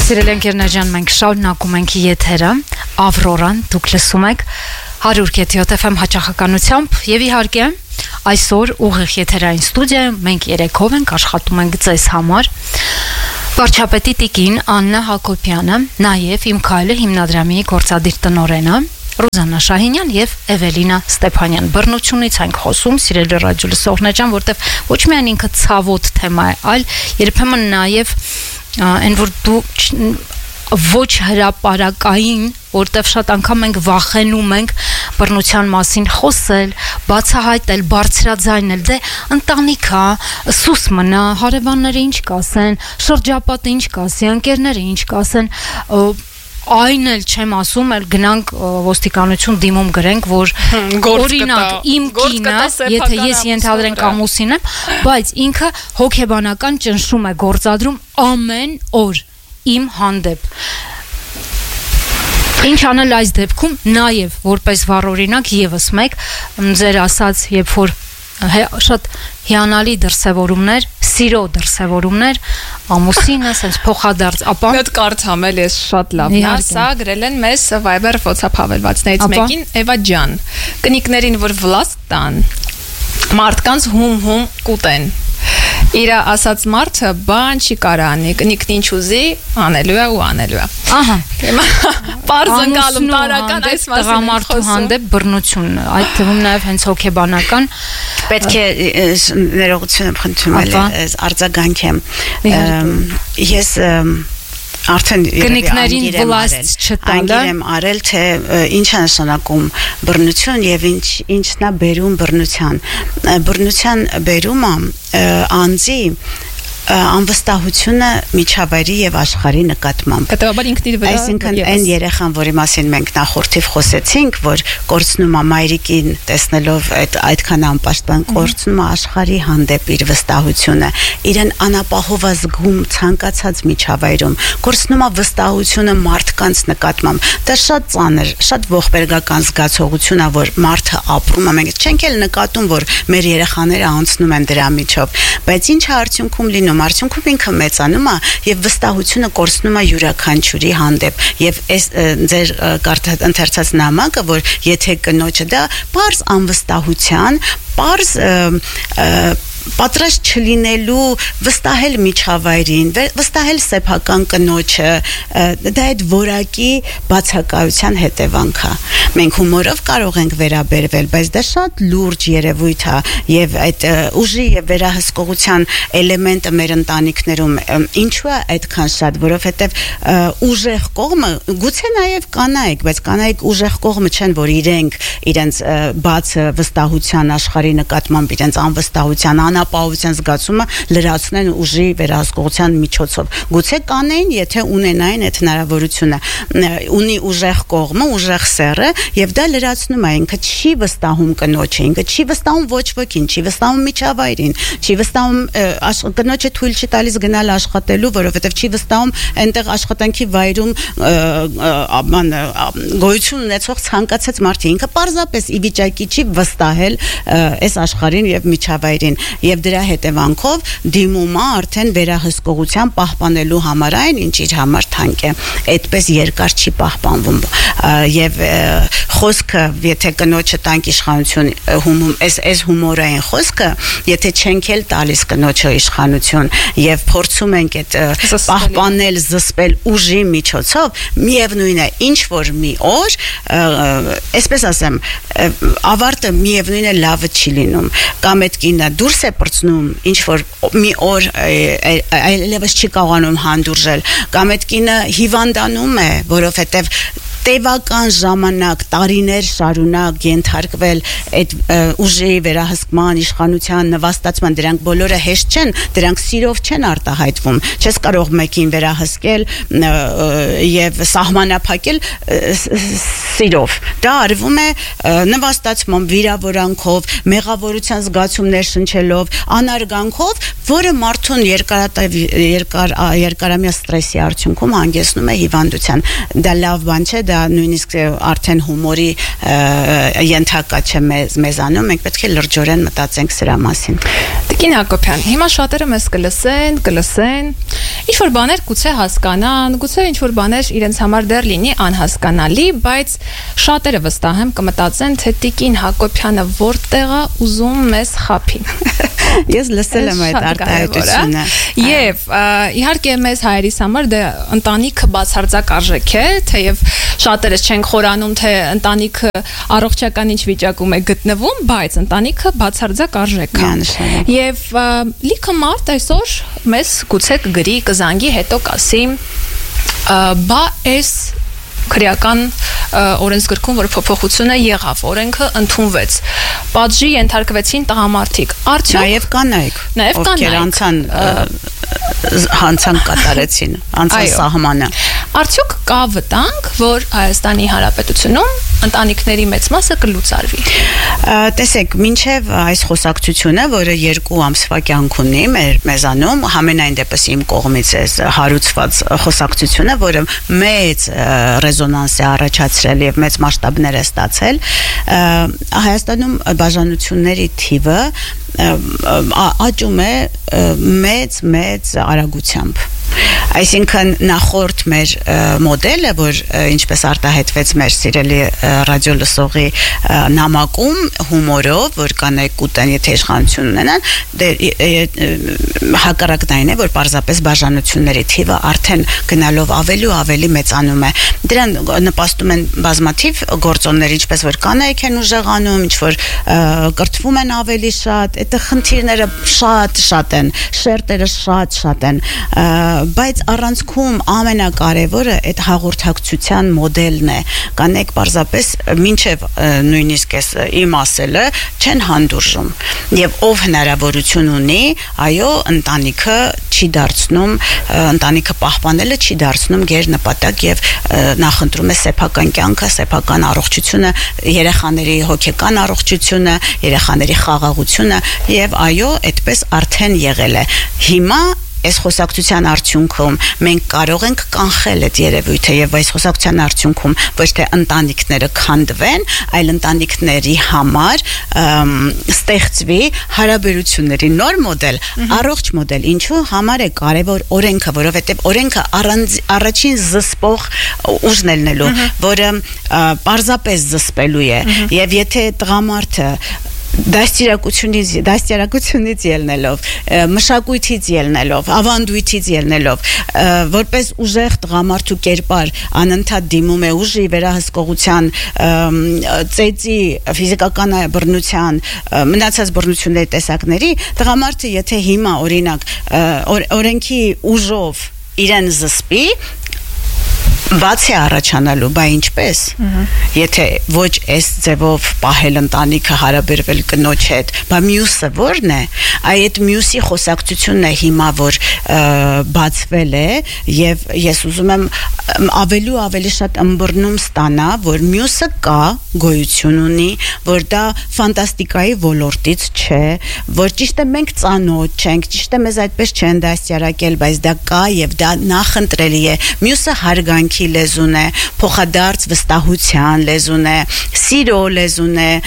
Սիրելի ընկերներ, մենք շարունակում ենք եթերը, Ավրորան, դուք լսում եք 100.7 FM հաճախականությամբ եւ իհարկե այսօր ուղիղ եթերային ստուդիայում մենք երեքով ենք աշխատում ենք ձեզ համար վարչապետի տիկին Աննա Հակոբյանը, նաեւ Իմ քայլը հիմնադրամի գործադիր տնօրենը Ռուզաննա Շահինյան եւ Էվելինա Ստեփանյան։ Բռնությունից ենք խոսում, սիրելի ռադիո լսողներ ջան, որտեվ ոչ միայն ինքը ցավոտ թեմա է, այլ երբեմն նաեւ այն որ դու ոչ հրապարակային, որտեվ շատ անգամ մենք վախենում ենք բռնության մասին խոսել, բացահայտել, բարձրաձայնել, դե ընտանիքա, սուս մնա, հարևանները ինչ կասեն, շրջապատը ինչ կասի, ընկերները ինչ կասեն, այն էլ չեմ ասում, էլ գնանք ոստիկանություն դիմում գրենք, որ օրինակ իմ կինը, եթե ես ենթադրենք ամուսին եմ, բայց ինքը հոգեբանական ճնշում է գործադրում ամեն օր իմ հանդեպ։ Ինչ անել այս դեպքում, նաև որպես վառօրինակ եւս մեկ ձեր ասած, երբ որ շատ հիանալի դրսևորումներ, սիրո դրսևորումներ, ամուսինը sense փոխադարձ, ապա Մոտ կարդամ էլ ես շատ լավն է, սա գրել են մեզ Viber WhatsApp հավելվածներից մեկին Էվա ջան, կնիկներին որ վլաստ տան, մարդկանց հում կուտեն։ Իրա ասած մարդը բան չի կարա անի, կնիկն ինչ ուզի, անելու է ու անելու է։ Ահա։ Պարզ ընկալում տարական այս մասին տղամարդու հանդեպ բռնություն, այդ թվում նաև հենց հոգեբանական պետք է ներողություն եմ խնդրում արձագանքեմ։ Ես արդեն կնիկներին վլաստ չտալը եմ արել թե ինչ է նշանակում բռնություն եւ ինչն է բերում բռնության բերումը անձի անվստահությունը միջավայրի եւ աշխարհի նկատմամբ։ Հետեւաբար ինքնին վրա այսինքն այն երեխան, որի մասին մենք նախորդիվ խոսեցինք, որ կորցնում է մայրիկին տեսնելով այդքան անպաշտպան կորցնում է աշխարհի հանդեպ իր վստահությունը, իրեն անապահով զգում ցանկացած միջավայրում, կորցնում է վստահությունը մարդկանց նկատմամբ։ Դա շատ ծանր, շատ ողբերգական զգացողություն է, որ մարդը ապրում է, մենք չենք էլ նկատում, որ մեր երեխաները անցնում են դրա միջով, բայց ինչ արդյունքում լինում արդյունքում ինքը մեծանում է եւ վստահությունը կորցնում է յուրաքանչյուրի հանդեպ եւ այս ձեր ընթերցած նամակը որ եթե կնոջը դա բարձ անվստահության բարձ պատրաստ չլինելու վստահել միջավայրին վստահել սեփական կնոջը դա այդ որակի բացակայության հետևանք է մենք հումորով կարող ենք վերաբերվել բայց դա շատ լուրջ երևույթ է եւ այդ ուժի եւ վերահսկողության էլեմենտը մեր ընտանիքներում ինչու է այդքան շատ որովհետեւ ուժեղ կողմը գուցե նաեւ կանայք բայց կանայք ուժեղ կողմը չեն որ իրենց բաց վստահության աշխարհի նկատմամբ իրենց անվստահության անապահովության զգացումը լրացնեն ուժի վերահսկողության միջոցով գուցե կանեն եթե ունենային այդ հնարավորությունը ունի ուժեղ կողմը ուժեղ սեռը եւ դա լրացնում է ինքը չի վստահում կնոջը ինքը չի վստահում ոչ ոքին չի վստահում միջավայրին չի վստահում կնոջը թույլ չի տալիս գնալ աշխատելու որովհետեւ չի վստահում այնտեղ աշխատանքի վայրում գոյություն ունեցող ցանկացած մարդի ինքը պարզապես ի վիճակի չի վստահել այս աշխարհին եւ միջավայրին եւ դրա հետևանքով դիմում է արդեն վերահսկողության պահպանելու համար այն ինչ իր համար թանկ է այդպես երկար չի պահպանվում եւ խոսքը եթե կնոջը տանք իշխանություն այս հումորային խոսքը եթե չենք էլ տալիս կնոջը իշխանություն եւ փորձում ենք այդ պահպանել զսպել ուժի միջոցով միևնույն է ինչ որ մի օր այսպես ասեմ ավարտը միևնույն է լավը չի լինում կամ այդ կինը դուրս է պրծնում ինչ որ մի օր այլևս չի կարողանում հանդուրժել կամ այդ կինը հիվանդանում է որովհետեւ տևական ժամանակ տարիներ շարունակ ենթարկվել այդ ուժի վերահսկման իշխանության նվաստացման դրանք բոլորը հեշտ չեն դրանք սիրով չեն արտահայտվում չես կարող մեկին վերահսկել եւ սահմանափակել սիրով դա արվում է նվաստացմամբ վիրավորանքով մեղավորության զգացումներ շնչելով անարգանքով որը մարդուն երկարամյա ստրեսի արդյունքում հանգեցնում է հիվանդության դա լավ բան չէ դա դա նույնիսկ արդեն հումորի ենթակա չէ մեզանում, մենք պետք է լրջորեն մտածենք սրա մասին։ Տիկին Հակոբյան, հիմա շատերը մեզ կլսեն, ինչ-որ բաներ գուցե հասկանան, գուցե ինչ-որ բաներ իրենց համար դեռ լինի անհասկանալի, բայց շատերը վստահ եմ կմտածեն, թե Տիկին Հակոբյանը որտեղ է ուզում մեզ խափի։ Ես լսել եմ այդ արտահայտությունը։ Եվ իհարկե մեզ հայերիս համար դա ընտանիքը բացարձակ արժեք է, թեև շատերս չենք խորանում, թե ընտանիքը առողջական ինչ վիճակում է գտնվում, բայց ընտանիքը բացարձակ արժեք է։ Եվ լիքը մարդ այսօր մեզ գուցե կգրի, կզանգի, հետո կասի, բա էս քրեական օրենսգրքում, որ փոփոխությունը եղավ, օրենքը ընդունվեց, պատժի ենթարկվեցին տղամարդիկ, արդյոք նաև կանայք, հանցանք կատարեցին, անցան սահմանը, արդյոք կա վտանգ, որ Հայաստանի Հանրապետությունում ընտանիքների մեծ մասը կլուծարվի։ Տեսեք, մինչև այս խոսակցությունը, որը 2 ամսվա կյանք ունի մեզանում, համենայն դեպս իմ կողմից է հարուցված խոսակցությունը, որը մեծ ռեզոնանս է առաջացրել եւ մեծ մասշտաբներ է ստացել, Հայաստանում բաժանությունների թիվը աճում է մեծ արագությամբ։ Այսինքն նախորդ մեր մոդելը, որ ինչպես արտահայտվեց մեր սիրելի ռադիո լսողի նամակում հումորով, որ կանայք կուտեն, եթե իշխանություն ունենան, հակառակն այն է, որ պարզապես բաժանությունների թիվը արդեն գնալով ավելի ու ավելի մեծանում է։ Դրան նպաստում են բազմաթիվ գործոններ, ինչպես որ կանայք են ուժեղանում, ինչ որ կրթվում են ավելի շատ, այդ խնդիրները շատ են, շերտերը շատ են, բայց առանցքում ամենակարևորը այդ հաղորդակցության մոդելն է։ Կանեք պարզապես մինչև նույնիսկ այս իմ ասելը չեն հանդուրժում։ Եվ ով հնարավորություն ունի, այո, ընտանիքը չի դարձնում, ընտանիքը պահպանելը չի դարձնում գերնպատակ եւ նախընտրում է սեփական կյանքը, սեփական առողջությունը, երեխաների հոգեկան առողջությունը, երեխաների խաղաղությունը եւ այո, այդպես արդեն եղել է։ Հիմա այս խոսակցության արդյունքում մենք կարող ենք կանխել այդ երևույթը եւ այս խոսակցության արդյունքում ոչ թե ընտանիքները քանդվեն, այլ ընտանիքների համար ստեղծվի հարաբերությունների նոր մոդել, առողջ մոդել։ Ինչու համար է կարևոր օրենքը, որովհետեւ օրենքը առաջին զսպող ուժն է լինելու, որը պարզապես զսպելու է եւ եթե տղամարդը դաստիարակությունից ելնելով, մշակույթից ելնելով, ավանդույթից ելնելով, որպես ուժեղ տղամարդու կերպար անընդհատ դիմում է ուժի, վերահսկողության, ծեծի, ֆիզիկական բռնության, մնացած բռնությունների տեսակների, տղամարդը եթե հիմա օրինակ օրենքի ուժով իրեն զսպի, բաց է առաջանալու, բա ինչպես, եթե ոչ այս ձևով պահել ընտանիքը, հարաբերվել կնոջ հետ, բա մյուսը որն է, այդ մյուսի խոսակցությունն է հիմա, որ բացվել է եւ ես ուզում եմ ավելի ու ավելի շատ ըմբռնում ստանա, որ մյուսը կա, գոյություն ունի, որ դա ֆանտաստիկայի ոլորտից չէ, որ ճիշտ է մենք ծանոթ չենք, ճիշտ է մեզ այդպես չեն դաստիարակել, բայց դա կա եւ դա նախընտրելի է, մյուսը հարգանքի լեզուն է, փոխադարձ վստահության լեզուն է, սիրո լեզուն է,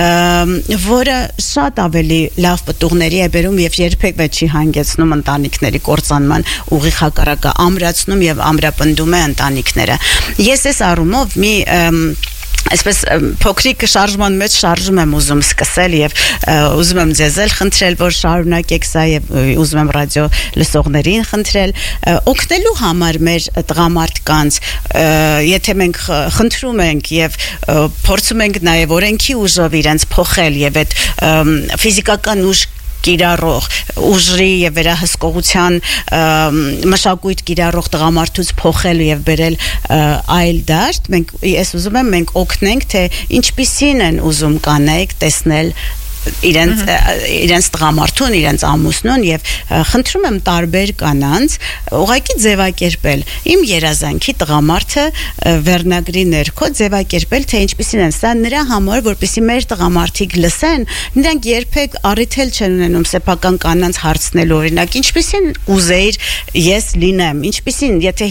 որը շատ ավելի լավ պտուղների է բերում եւ երբեք չի հանգեցնում ընտանիքների կործանման, ուղիղ հակառակը ամրացնում եւ ամրապնդում է ընտանիքները։ Ես այս առումով մի այսպես փոքրիկ շարժման մեջ շարժում եմ ուզում սկսել եւ ուզում եմ ձեզ էլ խնդրել, որ շարունակեք սա եւ ուզում եմ ռադիո լսողներին խնդրել օգնելու համար մեր տղամարդկանց, եթե մենք խնդրում ենք եւ փորձում ենք նաեւ օրենքի ուժով իրենց փոխել եւ այդ ֆիզիկական ուժ կիրառող ուժի եւ վերահսկողության մշակույթ կիրառող տղամարդուց փոխել եւ բերել այլ դաշտ, ես ուզում եմ մենք օգնենք, թե ինչպիսին են ուզում կանայք տեսնել իրենց տղամարդուն, իրենց ամուսնուն եւ խնդրում եմ տարբեր կանանց ուղղակի ձևակերպել իմ երազանքի տղամարդը վերնագրի ներքո ձևակերպել թե ինչպիսին են սա նրա համար որպեսզի մեր տղամարդիկ լսեն նրանք երբեք առիթել չեն ունենում սեփական կանանց հարցնելու օրինակ ինչպիսին ուզեիր ես լինեմ ինչպիսին եթե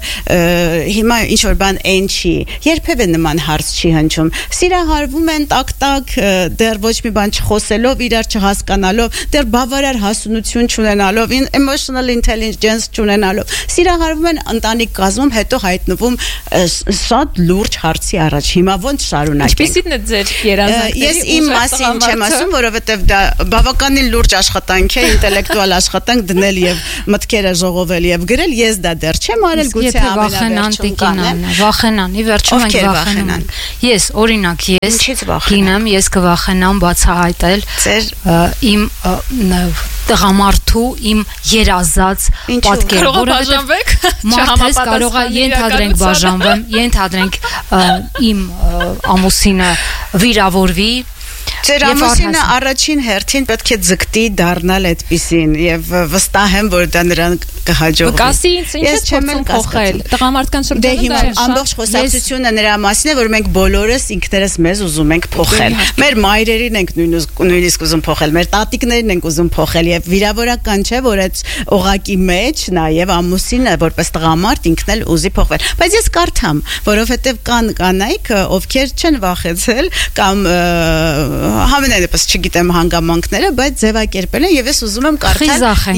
հիմա ինչ որ բան այն չի երբևէ նման հարց չի հնչում սիրահարվում են տակ դեռ ոչ մի բան խոսելով իրար չհասկանալով դեռ բավարար հասունություն չունենալով emotional intelligence չունենալով սիրահարվում են ընտանիք կազմում հետո հայտնվում շատ լուրջ հարցի առաջ հիմա ոնց շարունակենք ինչպիսին է ձեր երազանքները ես իմ մասին չեմ ասում որովհետև դա բավականին լուրջ աշխատանք է ինտելեկտուալ աշխատանք դնել եւ մտքերը ժողովել եւ գրել ես դա դեռ չեմ արել գուցե ամենավերջում կանեմ վախենան ի վերջո մենք վախենան ես օրինակ ես գինեմ ես կվախենամ բացահայտել իմ տղամարդու իմ երազած պատկերը որովհետև մարդես կարող է ենթադրենք բաժանվեմ ենթադրենք իմ ամուսինը վիրավորվի Ձեր ամուսինը առաջին հերթին պետք է ձգտի դառնալ այդպիսին եւ վստահ եմ որ դա նրան կհաջողվի Կասի ինչ չեմ փոխել տղամարդկան շրջանում դա ամբողջ խոսակցությունը նրա մասին է որ մենք բոլորս ինքներս մեզ ուզում ենք փոխել մեր մայրերին ենք նույնիսկ ուզում փոխել մեր տատիկներին ենք ուզում փոխել եւ վիրավորական չէ որ այդ օղակի մեջ նաեւ ամուսինը որպես տղամարդ ինքն էլ ուզի փոխվել բայց ես կարդամ որովհետեւ կան կանայք ովքեր չեն վախեցել կամ համենայնպես չգիտեմ հանգամանքները, բայց ձևակերպել են եւ ես ուզում եմ կարդալ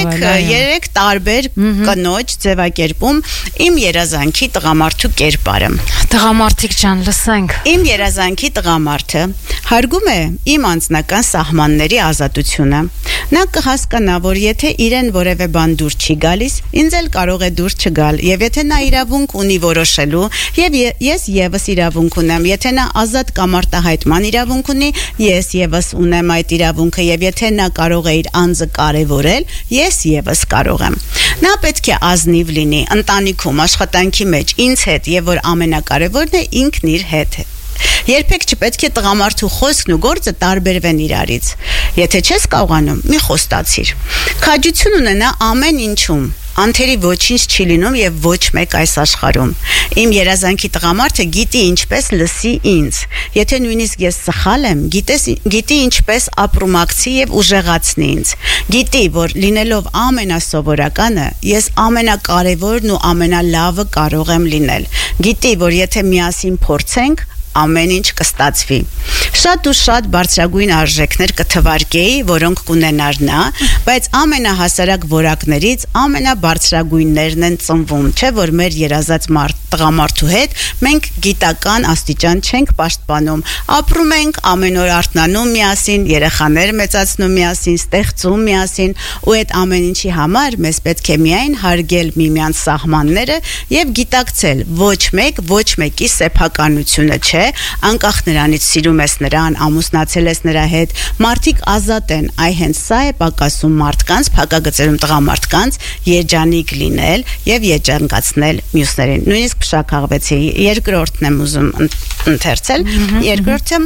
3 տարբեր կնոջ ձևակերպում իմ երազանքի տղամարդու կերպարը։ Տղամարդիկ ջան, լսենք։ Իմ երազանքի տղամարդը հարգում է իմ անձնական սահմանների ազատությունը։ Նա կհասկանա, որ եթե իրեն որևէ բան դուր չի գալիս, ինձ էլ կարող է դուր չգալ, եւ եթե նա իրավունք ունի որոշելու, եւ ես եւս իրավունք ունեմ, եթե նա ազատ կամարտահայտման իրավունք ունի, ես եւս ունեմ այդ իրավունքը եւ եթե նա կարող է իր անձը կարեւորել, ես եւս կարող եմ։ Նա պետք է ազնիվ լինի ընտանիքում, աշխատանքի մեջ, ինձ հետ եւ որ ամենակարևորն է ինքն իր հետ։ Երբեք չպետք է տղամարդու խոսքն ու գործը տարբերվեն իրարից։ Եթե չես կարողանում, մի խոստացիր։ Քաջություն ունենա ամեն ինչում։ Անթերի ոչինչ չի լինում եւ ոչ մեկ այս աշխարհում։ Իմ երազանքի տղամարդը գիտի ինչպես լսի ինձ։ Եթե նույնիսկ ես սխալ եմ, գիտի ինչպես ապրումակցի եւ ուժեղացնի ինձ։ Գիտի, որ լինելով ամենասովորականը, ես ամենակարևորն ու ամենալավը կարող եմ լինել։ Գիտի, որ եթե միասին փորձենք, ամեն ինչ կստացվի։ Շատ ու շատ բարձրագույն արժեքներ կթվարկեի, որոնք կունենար նա, բայց ամենահասարակ որակներից ամենաբարձրագույններն են ծնվում, չէ՞ որ մեր երազած տղամարդու հետ մենք գիտական աստիճան չենք պաշտպանում, ապրում ենք ամեն օր արթնանում միասին, երեխաներ մեծացնում միասին, ստեղծում միասին, ու այդ ամեն ինչի համար մեզ պետք է միայն հարգել միմյանց սահմանները եւ գիտակցել ոչ մեկի սեփականությունը չէ անկախ նրանից սիրում ես նրան, ամուսնացել ես նրա հետ, մարդիկ ազատ են, այ հենց սա է պակասում մարդկանց, փակագծերում տղամարդկանց երջանիկ լինել եւ երջանկացնել մյուսներին։ Նույնիսկ փշակաղվեցի, երկրորդն եմ ուզում ընթերցել, երկրորդը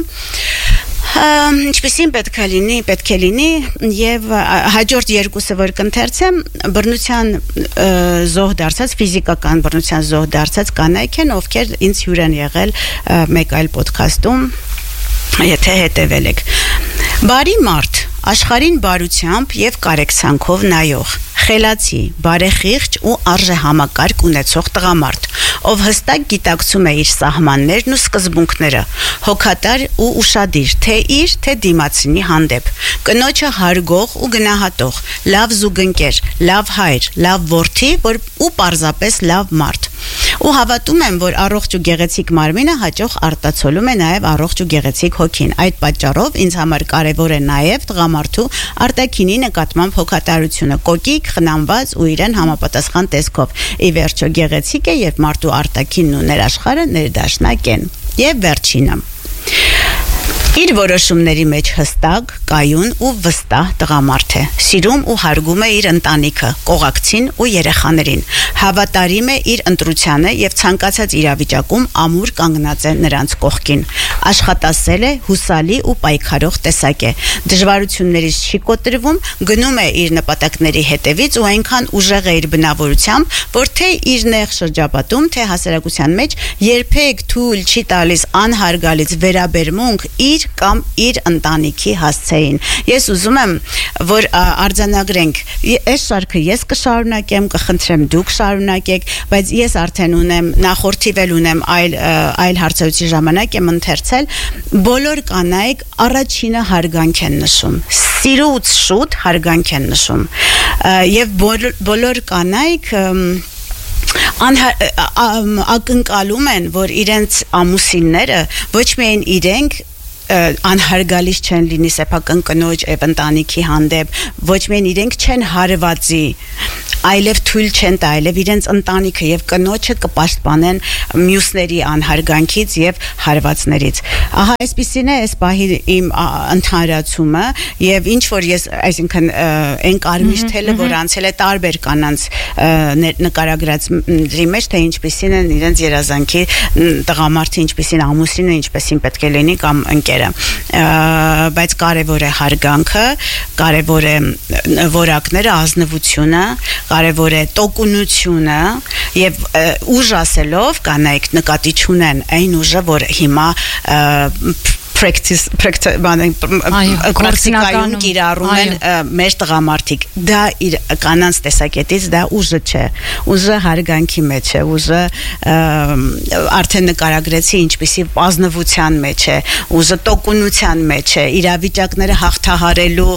ինչպեսին պետք է լինի եւ հաջորդ երկուսը որ կընթերցեմ բռնության զոհ դարձած ֆիզիկական բռնության զոհ դարձած կանայք են ովքեր ինձ հյուր են եղել մեկ այլ ոդքասթում եթե հետևել եք բարի մարդ աշխարհին բարությամբ եւ կարեկցանքով նայող խելացի, բարեխիղճ ու արժեհամակարգ ունեցող տղամարդ, ով հստակ գիտակցում է իր սահմաններն ու սկզբունքները, հոգատար ու ուշադիր, թե իր, թե դիմացինի հանդեպ, կնոջը հարգող ու գնահատող, լավ զուգընկեր, լավ հայր, լավ որդի ու պարզապես լավ մարդ։ Ու հավատում եմ, որ առողջ ու գեղեցիկ մարմինը հաճախ արտացոլում է նաև առողջ ու գեղեցիկ հոգին։ Այդ պատճառով ինձ համար կարևոր է նաև տղամարդու արտաքինի նկատմամբ հոգատարությունը, կոկիկ, խնամված ու իրեն համապատասխան տեսքով։ Ի վերջո գեղեցիկ է, երբ մարդու արտաքինն ու ներաշխարհը ներդաշնակ են։ Եվ վերջինը Իր որոշումների մեջ հստակ, կայուն ու վստահ տղամարդ է։ Սիրում ու հարգում է իր ընտանիքը, կողակցին ու երեխաներին։ Հավատարիմ է իր ընտրությանը եւ ցանկացած իրավիճակում ամուր կանգնած է նրանց կողքին։ Աշխատասեր է, հուսալի ու պայքարող տեսակ է։ Դժվարություններից չի կոտրվում, գնում է իր նպատակների հետևից ու այնքան ուժեղ է իր բնավորությամբ, որ թե իր նեղ շրջապատում, թե հասարակության մեջ երբեք թույլ չի տալիս անհարգալից վերաբերմունք իր կամ իր ընտանիքի հասցեին։ Ես ուզում եմ, որ արձանագրենք, այս շարքը ես կշարունակեմ, կխնդրեմ դուք շարունակեք, բայց ես արդեն ունեմ, նախորդիվել ունեմ այլ հարցերից ժամանակ եմ ընթերցել, բոլոր կանայք առաջինը հարգանք են նշում, սիրուց շուտ հարգանք են նշում, եւ բոլոր կանայք ակնկալում են, որ իրենց ամուսինները ոչ միայն իրենք անհարգալից չեն լինի սեփական կնոջ եւ ընտանիքի հանդեպ, ոչ միայն իրենք չեն հարվածի, այլև թույլ չեն տա, այլև իրենց ընտանիքը եւ կնոջը կպաշտպանեն մյուսների անհարգանքից եւ հարվածներից։ Ահա այսպեսին է այս պահի իմ ընդհանրացումը եւ ինչ որ ես, այսինքն այն կարմիր թելը, որ անցել է տարբեր կանանց նկարագրածի մեջ, թե ինչպեսին են իրենց երազանքի տղամարդը, ինչպեսին ամուսինը, ինչպեսին պետք է լինի կամ ընկերը, բայց կարևոր է հարգանքը, կարևոր է որակները, ազնվությունը, կարևոր է տոկունությունը եւ ուժ ասելով կանայք նկատի չունեն այն ուժը, որ հիմա պրակտիկայում կիրառում են մեր տղամարդիկ։ Դա իր կանանց տեսակետից դա ուժը չէ, ուժը հարգանքի մեջ է, ուժը արդեն նկարագրեցի ինչպիսի ազնվության մեջ է, ուժը տոկունության մեջ է, իրավիճակները հաղթահարելու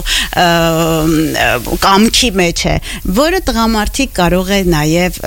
կամքի մեջ է, որը տղամարդիկ կարող է նաև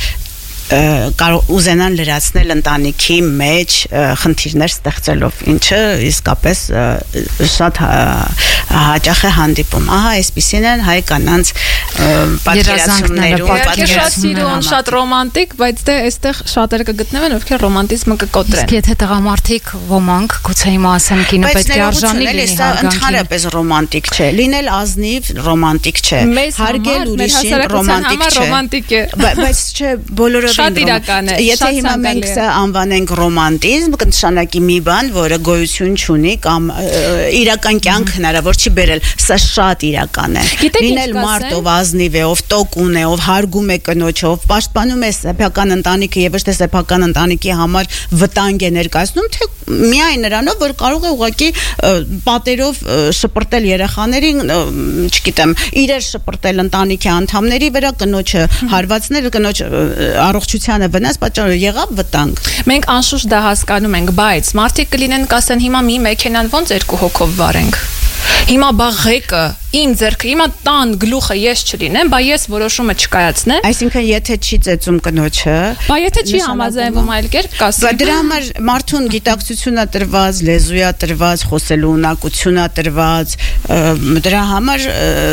ուզենան լրացնել ընտանիքի մեջ խնդիրներ ստեղծելով, ինչը իսկապես շատ հաճախ է հանդիպում։ Ահա այսպիսին են հայ կանանց պատկերացումներում, շատ սիրուն, շատ ռոմանտիկ, բայց դե այստեղ շատերը կգտնվեն, ովքեր ռոմանտիզմը կկոտրեն։ Իսկ եթե տղամարդիկ ոմանք, գուցե հիմա ասեմ, կինը պետք է արժանի լինի հարգանքի։ Ընդհանրապես ռոմանտիկ չէ, լինել ազնիվ ռոմանտիկ չէ, հարգել ուրիշին ռոմանտիկ չէ, բայց չէ բոլորը շատ իրական է։ Եթե հիմա մենք սա անվանենք ռոմանտիզմ, կնշանակի մի բան, որը գոյություն չունի կամ իրական կյանք հնարավոր չի բերել, սա շատ իրական է։ Լինել մարդ, ով ազնիվ է, ով տոկուն է, ով հարգում է կնոջը, ով պաշտպանում է սեփական ընտանիքը եւ ոչ թե սեփական ընտանիքի համար վտանգ է ներկայացնում, թե միայն նրանով, որ կարող է ուղղակի պատերով շպրտել երեխաներին, չգիտեմ, իրեր շպրտել ընտանիքի անդամների վրա, կնոջը հարվածներ, կնոջ առողջությանը վնաս պատճառ եղավ վտանգ։ Մենք անշուշտ դա հասկանում ենք, բայց մարդիկ կլինեն կասեն հիմա մի մեքենան ոնց 2 հոգով վարենք։ Հիմա բաղեկը իմ ձեռքը, հիմա տան գլուխը ես չլինեմ, բա ես որոշումը չկայացնեմ։ Այսինքն եթե չի ծեծում կնոջը, բա եթե չի համաձայնվում այլ կերպ կասեմ։ Բա դրա համար մարդուն գիտակցություն է տրված, լեզու է տրված, խոսելու ունակություն է տրված, դրա համար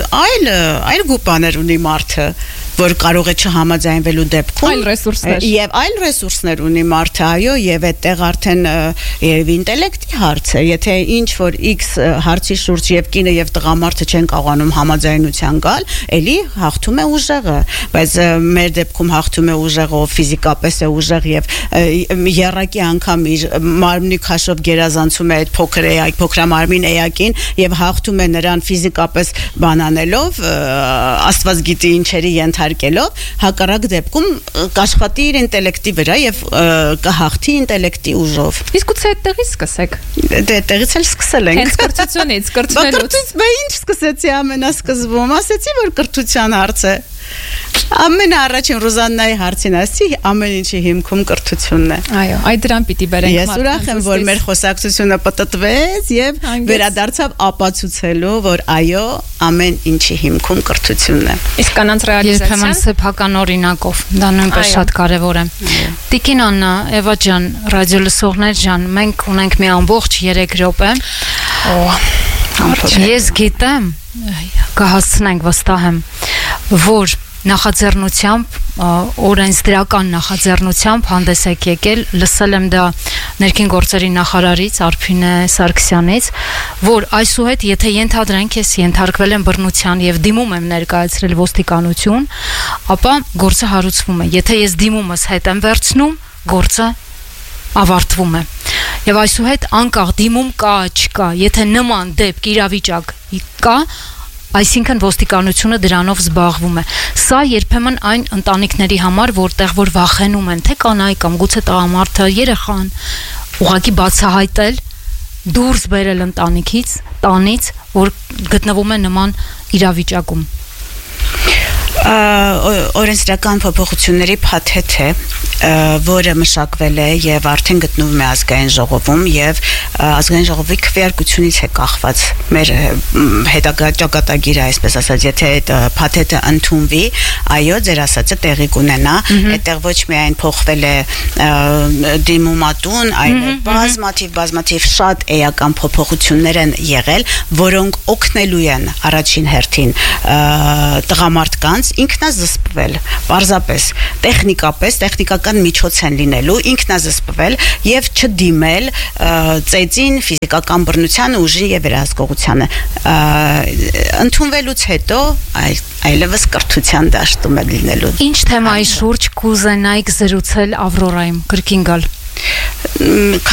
այլ գուպաներ ունի մարդը, որ կարող է չհամաձայնվելու դեպքում այլ ռեսուրսներ եւ այլ ռեսուրսներ ունի մարդը, այո, եւ այդտեղ արդեն երևի ինտելեկտի հարց է, եթե ինչ որ X հարցի շուրջ եւ կինը եւ տղամարդը չեն կարողանում համաձայնության գալ, էլի հաղթում է ուժեղը, բայց մեր դեպքում հաղթում է ուժեղը, ով ֆիզիկապես է ուժեղ եւ երակի անգամ իր մարմնի քաշով գերազանցում է այդ փոքրամարմին էակին եւ հաղթում է նրան ֆիզիկապես բանանելով, աստված գիտի ինչերի ենթարկելով, հակառակ դեպքում կաշխատի իր ինտելեկտի վրա եւ կհաղթի ինտելեկտի ուժով։ Իսկ գուցե այդտեղից սկսեք։ Դե այդտեղից էլ սկսել ենք։ Հենց կրթությունից, կրթվելուց։ Բա ինչ սկսեցի ամենասկզբում, ասեցի որ կրթության հարց է։ Ամենաառաջին Ռոզաննայի հարցին ասի, ամեն ինչի հիմքում կրթությունն է։ Այո, այդ դրան պիտի բերենք։ Ես ուրախ եմ, որ մեր խոսակցությունը պտտվեց եւ վերադարձավ ապացուցելու, որ այո, ամեն ինչի հիմքում կրթությունն է։ Իսկ կանանց ռեալիզացիան երբեմն սեփական օրինակով, դա նույնպես շատ կարեւոր է։ Տիկին Աննա, Էվա ջան, ռադիոլսողներ ջան, մենք ունենք մի ամբողջ 3 րոպե։ Ես գիտեմ, կհասցնենք վստահ եմ, որ նախաձեռնությամբ, օրենսդրական նախաձեռնությամբ հանդես եք եկել, լսել եմ դա ներքին գործերի նախարարից Արփինե Սարգսյանից, որ այսուհետ եթե ենթադրենք ես ենթարկվել եմ բռնության եւ դիմում եմ ներկայացրել ոստիկանություն, ապա գործը հարուցվում է։ Եթե ես դիմումս հետ եմ վերցնում, գործը ավարտվում է։ Եվ այսուհետ անկախ դիմում կա, չկա, եթե նման դեպք իրավիճակ կա, այսինքն ոստիկանությունը դրանով զբաղվում է։ Սա երբեմն այն ընտանիքների համար, որտեղ որ վախենում են, թե կանայ կամ գուցե տղամարդը, երեխան, ուղղակի բացահայտել, դուրս բերել ընտանիքից, տանից, որ գտնվում է նման իրավիճակում։ Օրենսդրական փոփոխությունների փաթեթ է, որը մշակվել է եւ արդեն գտնվում է ազգային ժողովում եւ ազգային ժողովի քվեարկությունից է կախված մեր հետագա ճակատագիրը, այսպես ասած, եթե այդ փաթեթը ընդունվի, այո, ձեր ասածը տեղի կունենա, այդտեղ ոչ միայն փոխվել է դիմումատուն, այլ բազմաթիվ շատ էական փոփոխություններ են եղել, որոնք օգնելու են առաջին հերթին տղամարդկանց ինքնազսպվել, պարզապես տեխնիկական միջոց են լինելու, ինքնազսպվել եւ չդիմել ծեծին, ֆիզիկական բռնությանը, ուժի եւ վերահսկողությանը։ Ընդունվելուց հետո այլևս կրթության դաշտում է լինելու։ Ինչ թեմայի շուրջ կուզենայիք զրուցել Ավրորայում, կրկին գալ։